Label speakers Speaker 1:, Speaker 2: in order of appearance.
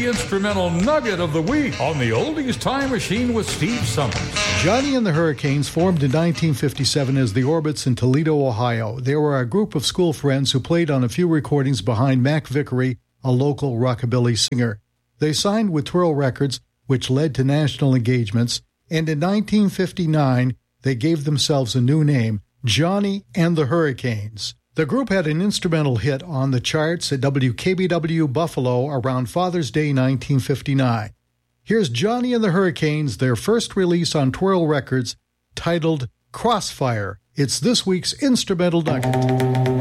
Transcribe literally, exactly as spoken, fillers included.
Speaker 1: the instrumental nugget of the week on the Oldies Time Machine with Steve Summers.
Speaker 2: Johnny and the Hurricanes formed in nineteen fifty-seven as the Orbits in Toledo, Ohio. They were a group of school friends who played on a few recordings behind Mac Vickery, a local rockabilly singer. They signed with Twirl Records, which led to national engagements, and in nineteen fifty-nine, they gave themselves a new name, Johnny and the Hurricanes. The group had an instrumental hit on the charts at W K B W Buffalo around Father's Day nineteen fifty-nine. Here's Johnny and the Hurricanes, their first release on Twirl Records, titled Crossfire. It's this week's Instrumental Nugget.